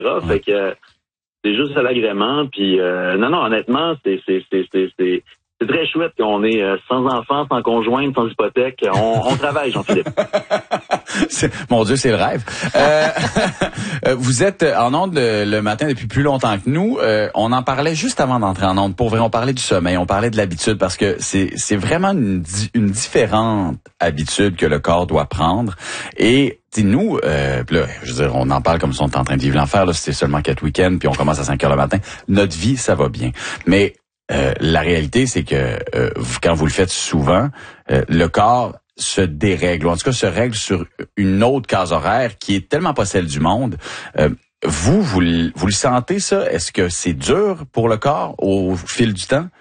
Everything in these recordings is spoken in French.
Fait que c'est juste à l'agrément. Puis non, honnêtement, c'est très chouette qu'on est sans enfants, sans conjointe, sans hypothèque. On travaille, Jean-Philippe. Mon Dieu, c'est le rêve. Vous êtes en ondes le matin depuis plus longtemps que nous. On en parlait juste avant d'entrer en ondes. Pour vrai, on parlait du sommeil, on parlait de l'habitude parce que c'est vraiment une différente habitude que le corps doit prendre. Et nous, là, je veux dire, on en parle comme si on était en train de vivre l'enfer. Là, c'était seulement 4 week-ends, puis on commence à 5 heures le matin. Notre vie, ça va bien. Mais la réalité, c'est que quand vous le faites souvent, le corps se dérègle, ou en tout cas se règle sur une autre case horaire qui est tellement pas celle du monde. Vous le sentez, ça? Est-ce que c'est dur pour le corps au fil du temps?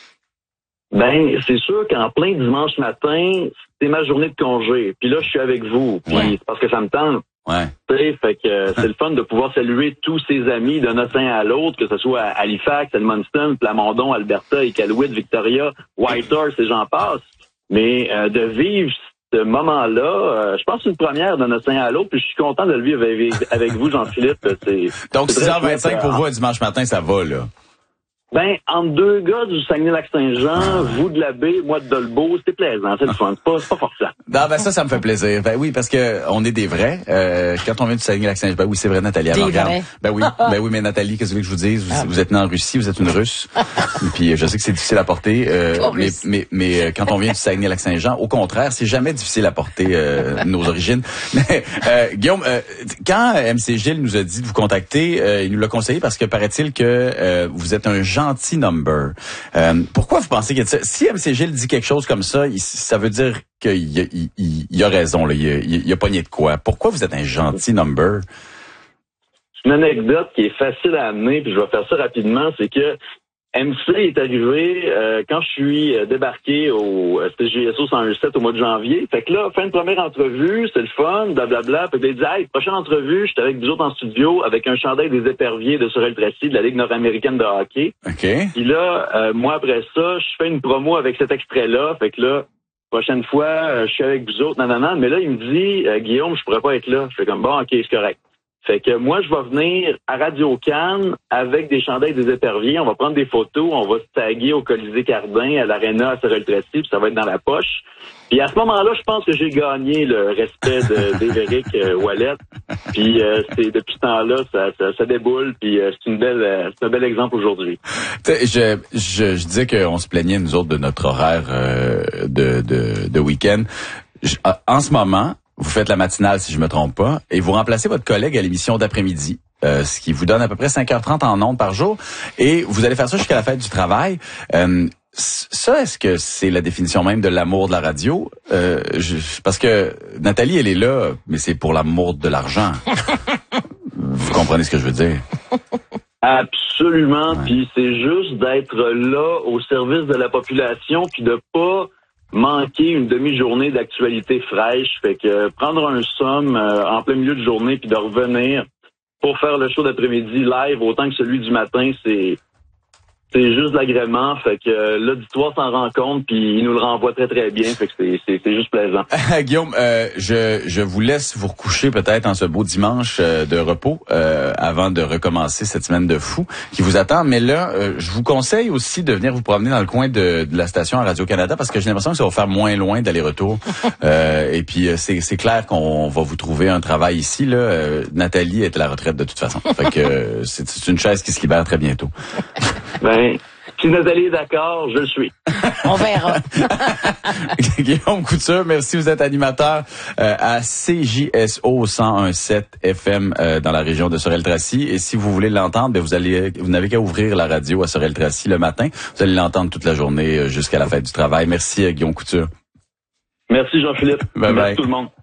Ben, c'est sûr qu'en plein dimanche matin, c'est ma journée de congé. Puis là, je suis avec vous. Puis c'est parce que ça me tente. Ouais. Fait que c'est le fun de pouvoir saluer tous ses amis d'un océan à l'autre, que ce soit à Halifax, Edmundston, Plamondon, Alberta, Iqaluit, Victoria, Whitehorse et j'en passe. Mais de vivre ce moment-là, je pense que c'est une première d'un océan à l'autre, puis je suis content de le vivre avec vous, Jean-Philippe. Donc 6h25 pour vous un dimanche matin, ça va, là? Ben, entre deux gars du Saguenay-Lac-Saint-Jean, vous de la baie, moi de Dolbeau, c'est plaisant, c'est le fun, c'est pas forçant. Non, ben ça me fait plaisir. Ben oui, parce que on est des vrais. Quand on vient du Saguenay-Lac-Saint-Jean, ben oui, c'est vrai, Nathalie, elle regarde. Ben oui, mais Nathalie, qu'est-ce que je vous dise? Vous êtes née en Russie, vous êtes une Russe. Puis je sais que c'est difficile à porter, mais quand on vient du Saguenay-Lac-Saint-Jean, au contraire, c'est jamais difficile à porter nos origines. Mais Guillaume, quand MC Gilles nous a dit de vous contacter, il nous l'a conseillé parce que paraît-il que vous êtes un gentil number. Pourquoi vous pensez que si MC Gilles dit quelque chose comme ça, ça veut dire qu'il a raison, là, il a pogné de quoi? Pourquoi vous êtes un gentil number? C'est une anecdote qui est facile à amener, puis je vais faire ça rapidement, c'est que MC est arrivé quand je suis débarqué au CJSO 107 au mois de janvier. Fait que là, fin de première entrevue, c'est le fun, blablabla. Puis il dit, hey, prochaine entrevue, j'étais avec vous autres en studio avec un chandail des éperviers de Sorel Tracy de la Ligue nord-américaine de hockey. OK. Puis là, moi après ça, je fais une promo avec cet extrait-là. Fait que là, prochaine fois, je suis avec vous autres, nanana. Mais là, il me dit, Guillaume, je pourrais pas être là. Je fais comme, bon, OK, c'est correct. Fait que moi, je vais venir à Radio-Can avec des chandails des éperviers. On va prendre des photos, on va se taguer au Colisée Cardin, à l'Arena à Sorel-Tracy, puis ça va être dans la poche. Puis à ce moment-là, je pense que j'ai gagné le respect d'Éric Ouellet. Puis c'est depuis ce temps-là, ça déboule. Puis c'est un bel exemple aujourd'hui. Je disais qu'on se plaignait nous autres de notre horaire de week-end. En ce moment, vous faites la matinale, si je me trompe pas, et vous remplacez votre collègue à l'émission d'après-midi, ce qui vous donne à peu près 5h30 en ondes par jour, et vous allez faire ça jusqu'à la fête du travail. Ça, est-ce que c'est la définition même de l'amour de la radio? Parce que Nathalie, elle est là, mais c'est pour l'amour de l'argent. Vous comprenez ce que je veux dire? Absolument, puis c'est juste d'être là au service de la population, puis de pas manquer une demi-journée d'actualité fraîche. Fait que prendre un somme en plein milieu de journée puis de revenir pour faire le show d'après-midi live autant que celui du matin, c'est juste de l'agrément. Fait que l'auditoire s'en rend compte puis il nous le renvoie très très bien. Fait que c'est juste plaisant. Guillaume, je vous laisse vous recoucher peut-être en ce beau dimanche de repos avant de recommencer cette semaine de fou qui vous attend. Mais là, je vous conseille aussi de venir vous promener dans le coin de la station à Radio-Canada parce que j'ai l'impression que ça va faire moins loin d'aller-retour. Et puis c'est clair qu'on va vous trouver un travail ici. Là, Nathalie est à la retraite de toute façon. Fait que c'est une chaise qui se libère très bientôt. Ben, si Nathalie est d'accord, je le suis. On verra. Guillaume Couture, merci. Vous êtes animateur à CJSO 101.7 FM dans la région de Sorel-Tracy. Et si vous voulez l'entendre, ben vous n'avez qu'à ouvrir la radio à Sorel-Tracy le matin. Vous allez l'entendre toute la journée jusqu'à la fête du travail. Merci Guillaume Couture. Merci Jean-Philippe. Bye bye. Merci tout le monde.